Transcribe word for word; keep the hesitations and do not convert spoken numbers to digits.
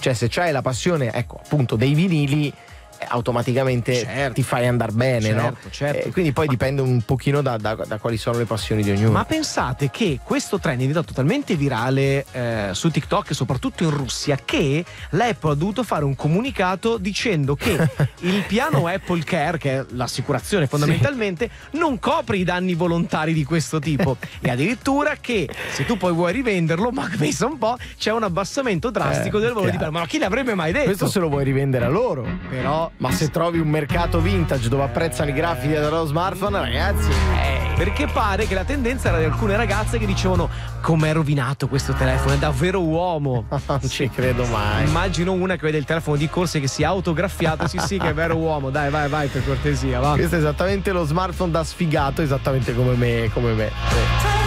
Cioè, se c'hai la passione, ecco, appunto, dei vinili, automaticamente certo. ti fai andare bene, certo, no? Certo. Eh, quindi poi Ma... dipende un pochino da, da, da quali sono le passioni di ognuno. Ma pensate che questo trend è diventato talmente virale eh, su TikTok e soprattutto in Russia che l'Apple ha dovuto fare un comunicato dicendo che il piano Apple Care, che è l'assicurazione fondamentalmente, sì, non copre i danni volontari di questo tipo e addirittura che se tu poi vuoi rivenderlo, ma pensa un po', c'è un abbassamento drastico eh, del valore di chiaro. prezzo. Ma chi l'avrebbe mai detto? Questo se lo vuoi rivendere a loro, però ma se trovi un mercato vintage dove apprezzano i grafici dello smartphone, ragazzi, eh, perché pare che la tendenza era di alcune ragazze che dicevano: com'è rovinato questo telefono, è davvero uomo. non ci credo mai. Immagino una che vede il telefono di corsa e che si è autograffiato. Sì sì, che è vero uomo, dai vai vai, per cortesia, va. Questo è esattamente lo smartphone da sfigato, esattamente come me, come me. Sì.